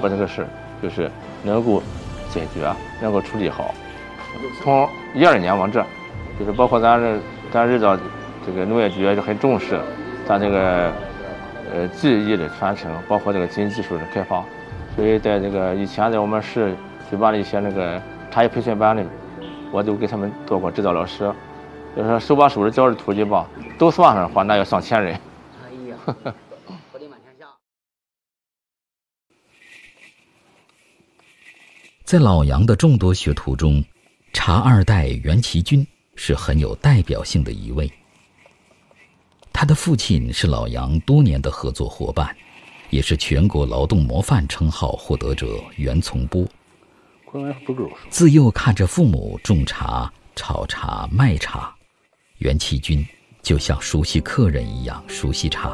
把这个事就是能够解决，能够处理好。从12年往这，就是包括咱日照这个农业局也很重视咱这个技艺的传承，包括这个新技术的开发。所以在这个以前在我们市举办了一些那个茶叶培训班里，我都给他们做过指导老师。就是说手把手的教着徒弟吧，都算上的话，那要上千人。 哎呀，我的满天下。 在老杨的众多学徒中，茶二代袁其军是很有代表性的一位。他的父亲是老杨多年的合作伙伴，也是全国劳动模范称号获得者袁从波。自幼看着父母种茶、炒茶、卖茶，袁其军就像熟悉客人一样熟悉茶。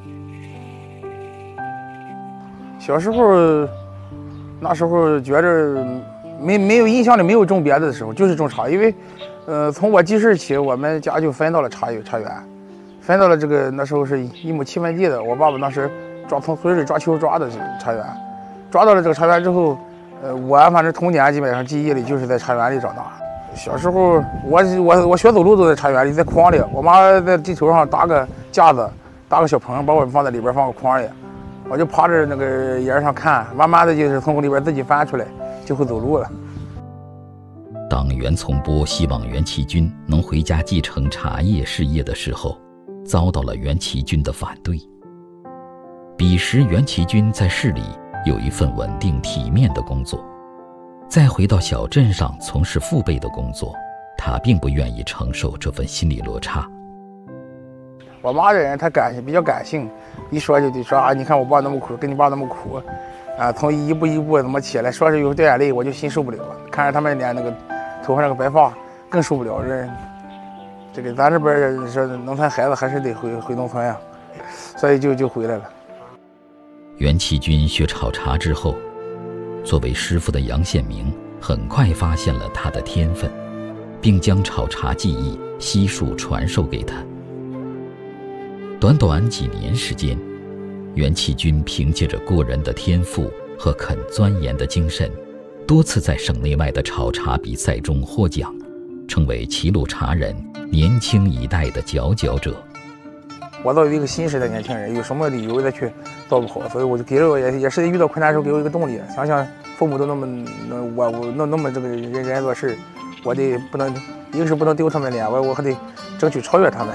小时候，那时候觉着没有印象里没有种别的时候，就是种茶。因为，从我记事起，我们家就分到了茶园，分到了这个那时候是1亩7分地的。我爸爸当时从村里抓阄抓的茶园，抓到了这个茶园之后，我反正童年基本上记忆里就是在茶园里长大。小时候，我学走路都在茶园里，在筐里。我妈在地头上搭个架子，搭个小棚，把我放在里边，放个筐里。我就趴着那个沿上看，慢慢的就是从里边自己翻出来，就会走路了。 当袁从波希望袁其军能回家继承茶叶事业的时候，遭到了袁其军的反对。彼时袁其军在市里有一份稳定体面的工作，再回到小镇上从事父辈的工作，他并不愿意承受这份心理落差。 我妈这人她比较感性，一说就得说啊，你看我爸那么苦，跟你爸那么苦，啊，从一步一步怎么起来，说是有掉眼泪，我就心受不了。看着他们脸那个头上那个白发，更受不了。这个咱这边说农村孩子还是得回农村呀，所以就回来了。 袁其军学炒茶之后，作为师傅的杨宪明很快发现了他的天分，并将炒茶技艺悉数传授给他。短短几年时间，袁其军凭借着过人的天赋和肯钻研的精神，多次在省内外的炒茶比赛中获奖，成为齐鲁茶人年轻一代的佼佼者。 我作为一个新时代年轻人，有什么理由再去做不好？所以我就给了我也是遇到困难的时候给我一个动力。想想父母都那么这个人做事，我得不能一个是不能丢他们脸，我还得争取超越他们。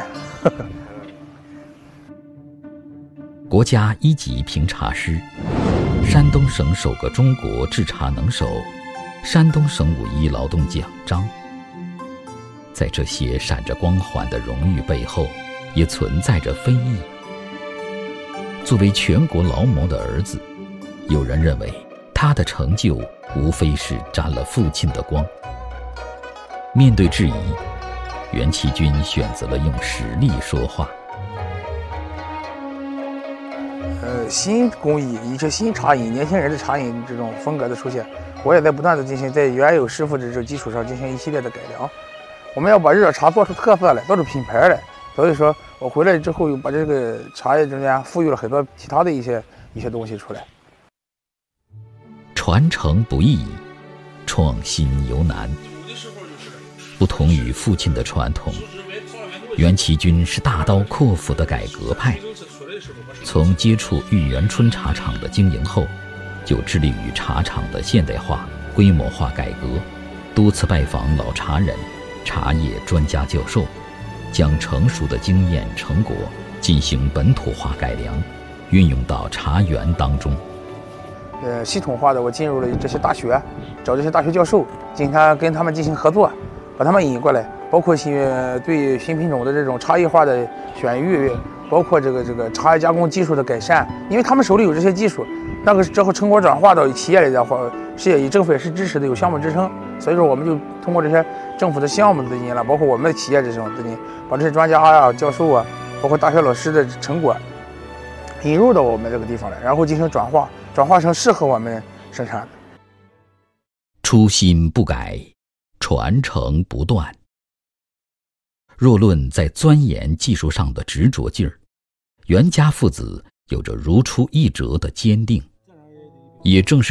国家1级评茶师，山东省首个中国制茶能手，山东省5·1劳动奖章。在这些闪着光环的荣誉背后，也存在着非议。作为全国劳模的儿子，有人认为他的成就无非是沾了父亲的光。面对质疑，袁其军选择了用实力说话。 新工艺，一些新茶饮，年轻人的茶饮这种风格的出现，我也在不断的进行在原有师傅的这种基础上进行一系列的改良。我们要把热茶做出特色来，做出品牌来。所以说我回来之后又把这个茶叶中间赋予了很多其他的一些东西出来。 传承不易，创新尤难。不同于父亲的传统，袁其军是大刀阔斧的改革派。从接触玉园春茶厂的经营后，就致力于茶厂的现代化、规模化改革，多次拜访老茶人、茶叶专家教授，将成熟的经验成果进行本土化改良，运用到茶园当中。 系统化的我进入了这些大学，找这些大学教授，跟他们进行合作，把他们引过来，包括对新品种的这种差异化的选育，包括这个茶叶加工技术的改善，因为他们手里有这些技术，那个之后成果转化到企业里的话，是以政府也是支持的，有项目支撑，所以说我们就通过这些政府的项目资金了，包括我们的企业这种资金，把这些专家啊、教授啊，包括大学老师的成果引入到我们这个地方来，然后进行转化成适合我们生产的。 初心不改，传承不断。若论在钻研技术上的执着劲儿，袁家父子有着如出一辙的坚定，也正是